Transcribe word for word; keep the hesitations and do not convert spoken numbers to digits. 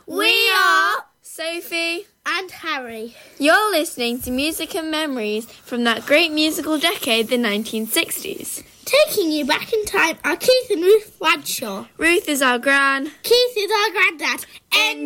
We are Sophie and Harry. You're listening to Music and Memories from that great musical decade, the nineteen sixties. Taking you back in time are Keith and Ruth Bradshaw. Ruth is our gran. Keith is our granddad.